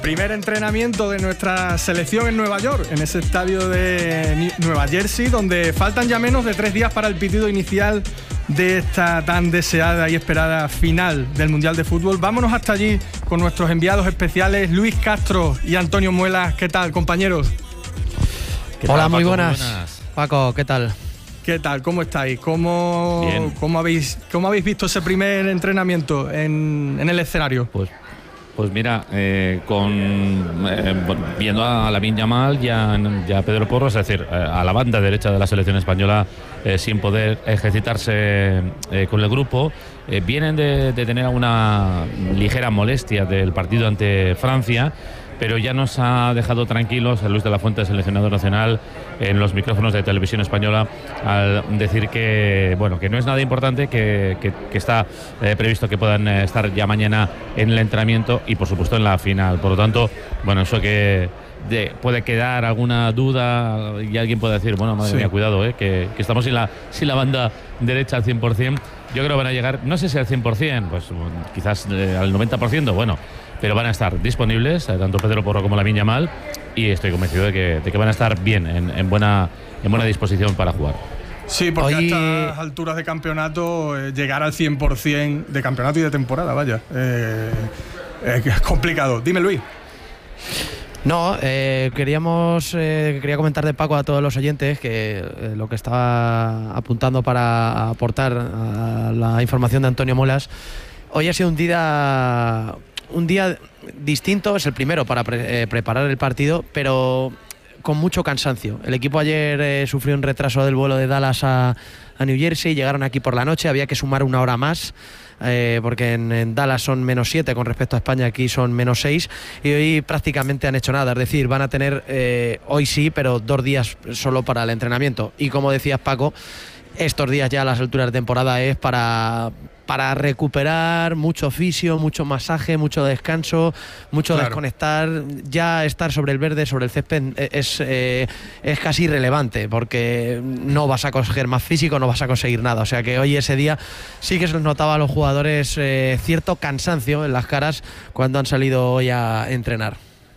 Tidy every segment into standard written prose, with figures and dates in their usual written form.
Primer entrenamiento de nuestra selección en Nueva York, en ese estadio de Nueva Jersey, donde faltan ya menos de 3 días para el pitido inicial de esta tan deseada y esperada final del Mundial de Fútbol. Vámonos hasta allí con nuestros enviados especiales, Luis Castro y Antonio Muelas. ¿Qué tal, compañeros? Hola, muy buenas. Paco, ¿qué tal? ¿Qué tal? ¿Cómo estáis? ¿Cómo habéis visto ese primer entrenamiento en el escenario? Pues mira, viendo a Lamine Yamal y a Pedro Porro, es decir, a la banda derecha de la selección española, sin poder ejercitarse con el grupo, vienen de tener una ligera molestia del partido ante Francia, pero ya nos ha dejado tranquilos a Luis de la Fuente, seleccionador nacional, en los micrófonos de Televisión Española, al decir que no es nada importante, que está previsto que puedan estar ya mañana en el entrenamiento y por supuesto en la final. Por lo tanto, eso que puede quedar alguna duda y alguien puede decir, madre mía, cuidado, que estamos sin la banda derecha al 100%. Yo creo que van a llegar, no sé si al 100%, pues quizás al 90%, pero van a estar disponibles, tanto Pedro Porro como Lamine Yamal, y estoy convencido de que van a estar bien, en buena disposición para jugar. Sí, porque a estas alturas de campeonato, llegar al 100% de campeonato y de temporada, es complicado. Dime, Luis. No, quería comentar de Paco a todos los oyentes que lo que estaba apuntando para aportar a la información de Antonio Muelas, hoy ha sido un día distinto, es el primero para preparar el partido, pero con mucho cansancio. El equipo ayer sufrió un retraso del vuelo de Dallas a New Jersey, llegaron aquí por la noche, había que sumar 1 hora más, porque en Dallas son -7 con respecto a España, aquí son -6, y hoy prácticamente han hecho nada, es decir, van a tener hoy sí, pero 2 días solo para el entrenamiento. Y como decías, Paco, estos días ya a las alturas de temporada es para recuperar mucho fisio, mucho masaje, mucho descanso, mucho desconectar. Ya estar sobre el verde, sobre el césped es casi irrelevante, porque no vas a conseguir más físico, no vas a conseguir nada. O sea que hoy ese día sí que se les notaba a los jugadores cierto cansancio en las caras cuando han salido hoy a entrenar.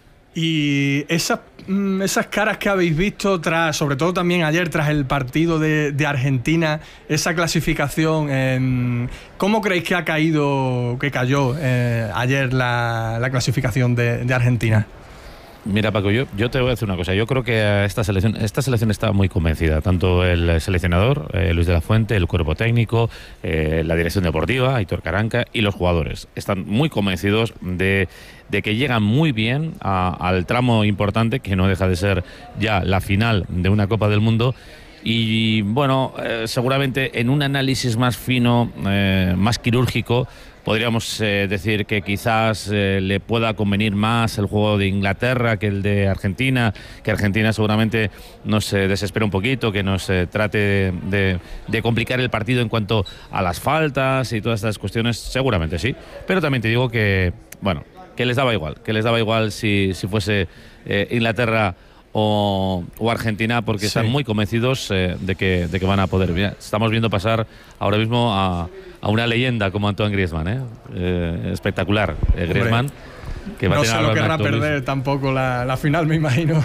Y esas caras que habéis visto sobre todo también ayer tras el partido de Argentina, esa clasificación, ¿cómo creéis que cayó ayer la clasificación de Argentina? Mira, Paco, yo te voy a decir una cosa. Yo creo que esta selección está muy convencida, tanto el seleccionador, Luis de la Fuente, el cuerpo técnico, la dirección deportiva, Aitor Karanka, y los jugadores. Están muy convencidos de que llegan muy bien al tramo importante, que no deja de ser ya la final de una Copa del Mundo. Y seguramente en un análisis más fino, más quirúrgico, podríamos decir que quizás le pueda convenir más el juego de Inglaterra que el de Argentina, que Argentina seguramente nos desespera un poquito, que nos trate de complicar el partido en cuanto a las faltas y todas estas cuestiones, seguramente sí. Pero también te digo que les daba igual si fuese Inglaterra o Argentina, porque están muy convencidos de que van a poder. Mira, estamos viendo pasar ahora mismo a una leyenda como Antoine Griezmann, espectacular. Griezmann, que va a tener, no se lo querrá perder tampoco la final, me imagino.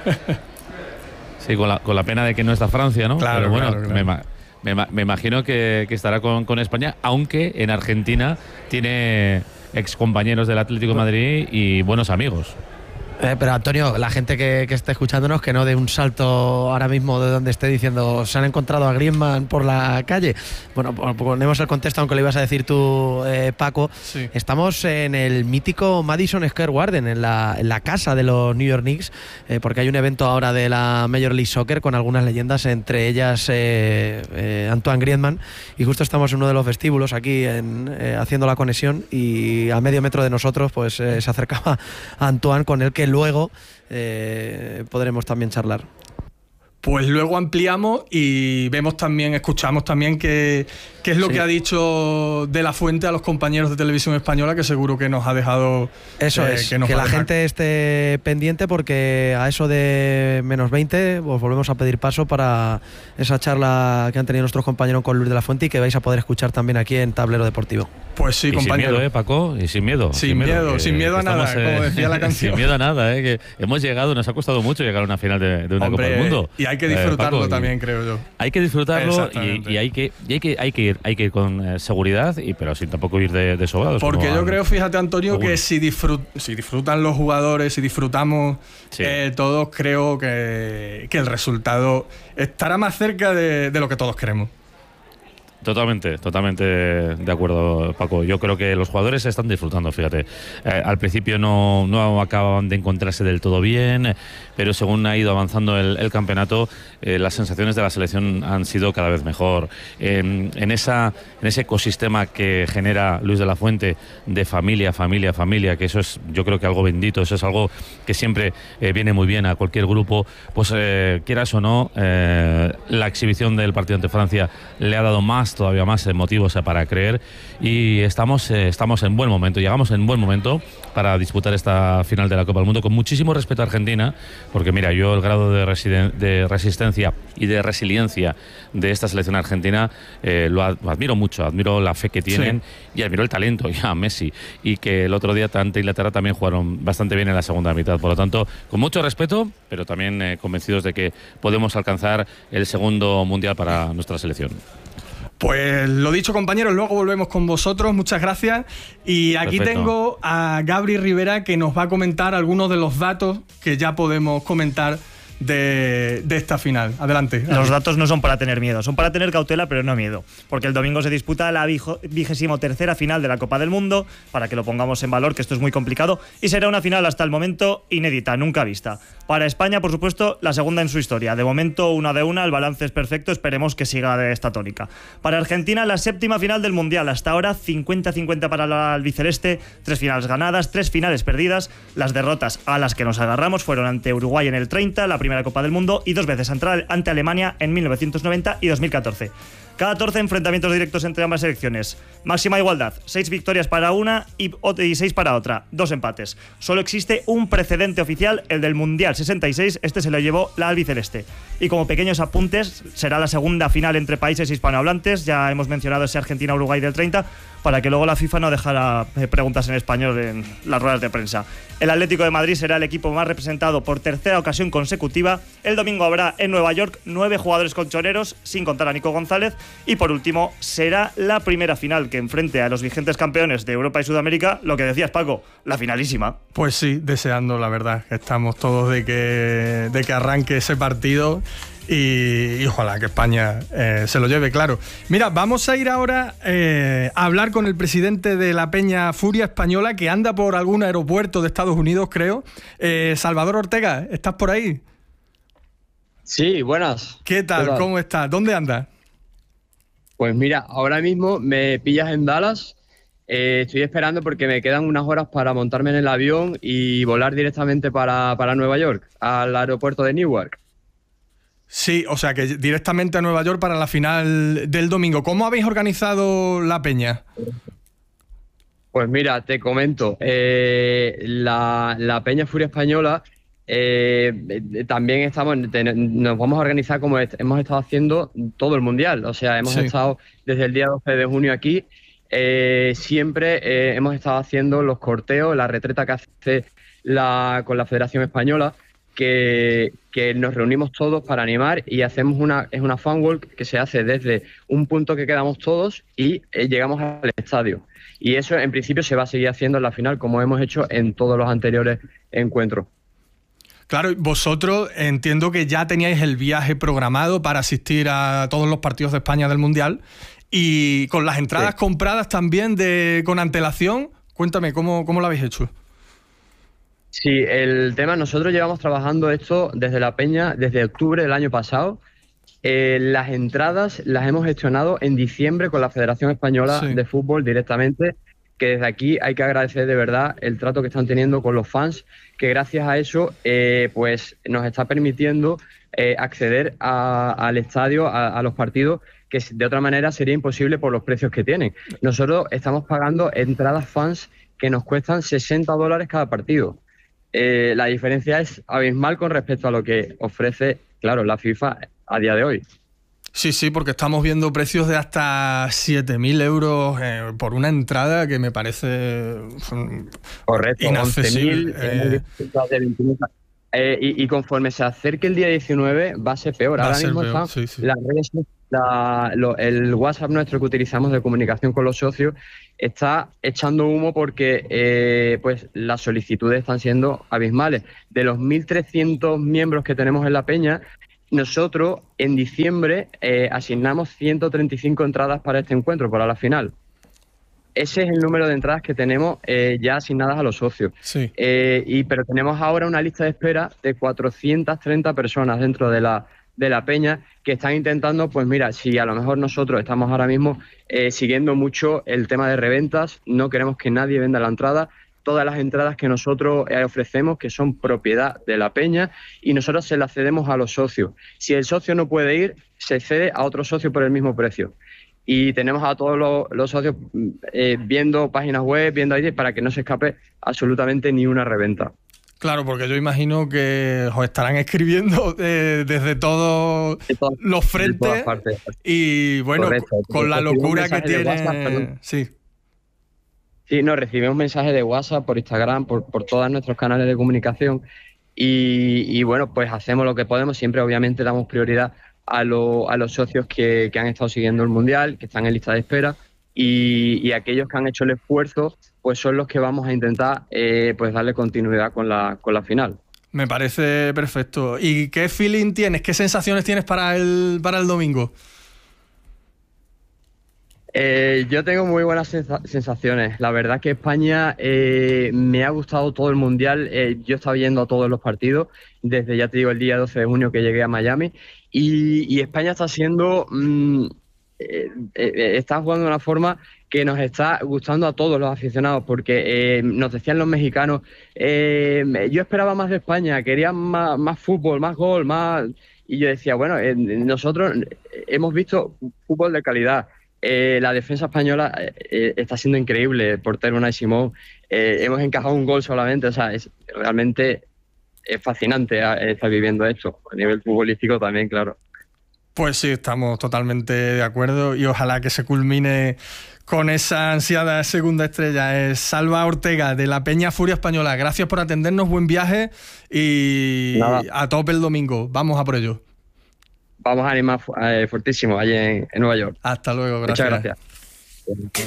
Sí, con la pena de que no está Francia, ¿no? Claro, pero claro. Me imagino que estará con España, aunque en Argentina tiene excompañeros del Atlético de Madrid y buenos amigos. Pero Antonio, la gente que esté escuchándonos, que no dé un salto ahora mismo de donde esté diciendo se han encontrado a Griezmann por la calle. Ponemos el contexto, aunque lo ibas a decir tú, Paco. Sí. Estamos en el mítico Madison Square Garden, en la casa de los New York Knicks, porque hay un evento ahora de la Major League Soccer con algunas leyendas, entre ellas Antoine Griezmann, y justo estamos en uno de los vestíbulos aquí haciendo la conexión, y a medio metro de nosotros pues se acercaba Antoine, con el que luego podremos también charlar. pues luego ampliamos y vemos también, escuchamos también qué es lo que ha dicho De la Fuente a los compañeros de Televisión Española, que seguro que nos ha dejado... Eso es, que la gente esté pendiente, porque a eso de -20 os volvemos a pedir paso para esa charla que han tenido nuestros compañeros con Luis De la Fuente y que vais a poder escuchar también aquí en Tablero Deportivo. Pues sí, y compañero. Sin miedo, Paco, y sin miedo. Sin miedo a nada, como decía la canción. Sin miedo a nada, que hemos llegado, nos ha costado mucho llegar a una final de una Copa del Mundo. Y hay que disfrutarlo Paco, también, creo yo. Hay que disfrutarlo y hay que ir con seguridad, pero sin tampoco ir de sobrados. Porque yo creo, fíjate, Antonio, que si disfrutan los jugadores, si disfrutamos todos, creo que el resultado estará más cerca de lo que todos queremos. Totalmente de acuerdo, Paco. Yo creo que los jugadores están disfrutando, fíjate. Al principio no acaban de encontrarse del todo bien, pero según ha ido avanzando el campeonato, las sensaciones de la selección han sido cada vez mejor. En ese ecosistema que genera Luis de la Fuente de familia, que eso es, yo creo que algo bendito, eso es algo que siempre viene muy bien a cualquier grupo, pues quieras o no, la exhibición del partido ante Francia le ha dado todavía más motivos para creer, y estamos en buen momento, llegamos en buen momento para disputar esta final de la Copa del Mundo, con muchísimo respeto a Argentina, porque mira, yo el grado de resistencia y de resiliencia de esta selección argentina lo admiro mucho, admiro la fe que tienen, y admiro el talento ya Messi, y que el otro día ante Inglaterra también jugaron bastante bien en la segunda mitad. Por lo tanto, con mucho respeto, pero también convencidos de que podemos alcanzar el segundo mundial para nuestra selección. Pues lo dicho, compañeros, luego volvemos con vosotros, muchas gracias. Y aquí tengo a Gabri Rivera, que nos va a comentar algunos de los datos que ya podemos comentar de esta final. Adelante. Los datos no son para tener miedo, son para tener cautela, pero no miedo, porque el domingo se disputa la 23ª final de la Copa del Mundo, para que lo pongamos en valor, que esto es muy complicado, y será una final hasta el momento inédita, nunca vista. Para España, por supuesto, la segunda en su historia. De momento, 1-1, el balance es perfecto, esperemos que siga de esta tónica. Para Argentina, la 7ª final del Mundial, hasta ahora 50-50 para la albiceleste, 3 finales ganadas, 3 finales perdidas. Las derrotas a las que nos agarramos fueron ante Uruguay en el 30, la primera Copa del Mundo, y 2 veces ante Alemania en 1990 y 2014. 14 enfrentamientos directos entre ambas selecciones. Máxima igualdad, 6 victorias para una y 6 para otra, 2 empates. Solo existe un precedente oficial, el del Mundial 66, este se lo llevó la albiceleste. Y como pequeños apuntes, será la segunda final entre países hispanohablantes, ya hemos mencionado ese Argentina-Uruguay del 30, para que luego la FIFA no dejara preguntas en español en las ruedas de prensa. El Atlético de Madrid será el equipo más representado por tercera ocasión consecutiva. El domingo habrá en Nueva York 9 jugadores colchoneros, sin contar a Nico González. Y por último, será la primera final que enfrente a los vigentes campeones de Europa y Sudamérica, lo que decías, Paco, la finalísima. Pues sí, deseando, la verdad. Estamos todos de que arranque ese partido. Y ojalá que España se lo lleve, claro. Mira, vamos a ir ahora a hablar con el presidente de la Peña Furia Española, que anda por algún aeropuerto de Estados Unidos, creo. Salvador Ortega, ¿estás por ahí? Sí, buenas. ¿Qué tal? ¿Cómo estás? ¿Dónde andas? Pues mira, ahora mismo me pillas en Dallas. Estoy esperando porque me quedan unas horas para montarme en el avión y volar directamente para Nueva York, al aeropuerto de Newark. Sí, o sea que directamente a Nueva York para la final del domingo. ¿Cómo habéis organizado la peña? Pues mira, te comento. La Peña Furia Española también nos vamos a organizar como hemos estado haciendo todo el Mundial. O sea, hemos estado desde el día 12 de junio aquí. Siempre hemos estado haciendo los corteos, la retreta que hace con la Federación Española, que nos reunimos todos para animar y hacemos una fan walk que se hace desde un punto que quedamos todos y llegamos al estadio. Y eso en principio se va a seguir haciendo en la final, como hemos hecho en todos los anteriores encuentros. Claro, vosotros entiendo que ya teníais el viaje programado para asistir a todos los partidos de España del Mundial, y con las entradas compradas también con antelación. Cuéntame, ¿cómo lo habéis hecho? Sí, el tema, nosotros llevamos trabajando esto desde la Peña, desde octubre del año pasado. Las entradas las hemos gestionado en diciembre con la Federación Española de Fútbol directamente. que desde aquí hay que agradecer de verdad el trato que están teniendo con los fans, que gracias a eso pues nos está permitiendo acceder al estadio, a los partidos, que de otra manera sería imposible por los precios que tienen. Nosotros estamos pagando entradas fans que nos cuestan $60 cada partido. La diferencia es abismal con respecto a lo que ofrece, claro, la FIFA a día de hoy. Sí, porque estamos viendo precios de hasta 7.000 euros por una entrada, que me parece correcto, inaccesible. 11.000, y conforme se acerque el día 19 va a ser peor. Ahora mismo están las redes, el WhatsApp nuestro que utilizamos de comunicación con los socios está echando humo porque pues las solicitudes están siendo abismales. De los 1.300 miembros que tenemos en la peña, nosotros en diciembre asignamos 135 entradas para este encuentro, para la final. Ese es el número de entradas que tenemos ya asignadas a los socios. Sí. Pero tenemos ahora una lista de espera de 430 personas dentro de la peña que están intentando, pues mira, si a lo mejor nosotros estamos ahora mismo siguiendo mucho el tema de reventas, no queremos que nadie venda la entrada. Todas las entradas que nosotros ofrecemos, que son propiedad de la peña, y nosotros se las cedemos a los socios. Si el socio no puede ir, se cede a otro socio por el mismo precio. Y tenemos a todos los socios viendo páginas web, viendo ahí, para que no se escape absolutamente ni una reventa. Claro, porque yo imagino que os estarán escribiendo desde todos los frentes. Y bueno, correcto, con la locura que tiene... WhatsApp, sí, nos recibimos mensajes de WhatsApp, por Instagram, por todos nuestros canales de comunicación. Y bueno, pues hacemos lo que podemos. Siempre obviamente damos prioridad a los socios que han estado siguiendo el Mundial, que están en lista de espera, y aquellos que han hecho el esfuerzo, pues son los que vamos a intentar pues darle continuidad con la final. Me parece perfecto. ¿Y qué feeling tienes? ¿Qué sensaciones tienes para el domingo? Yo tengo muy buenas sensaciones. La verdad que España me ha gustado todo el Mundial. Yo estaba yendo a todos los partidos desde, ya te digo, el día 12 de junio que llegué a Miami. Y España está siendo... está jugando de una forma que nos está gustando a todos los aficionados, porque nos decían los mexicanos, yo esperaba más de España, quería más fútbol, más gol, más... Y yo decía, bueno, nosotros hemos visto fútbol de calidad. La defensa española está siendo increíble. El portero Unai Simón, hemos encajado un gol solamente. O sea, realmente es fascinante estar viviendo esto. A nivel futbolístico también, claro. Pues sí, estamos totalmente de acuerdo y ojalá que se culmine con esa ansiada segunda estrella. Salva Ortega, de la Peña Furia Española. Gracias por atendernos, buen viaje y a tope el domingo. Vamos a por ello. Vamos a animar fuertísimo allí en Nueva York. Hasta luego, gracias. Muchas gracias.